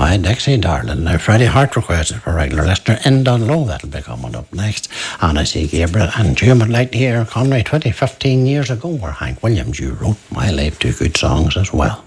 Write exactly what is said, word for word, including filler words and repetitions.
By Dixie Darling. Now, Freddie Hart requested for regular listener in Dunlow. That'll be coming up next. And I see Gabriel and Jim would like to hear Conway twenty, fifteen years ago, where Hank Williams, you wrote My Life, two good songs as well.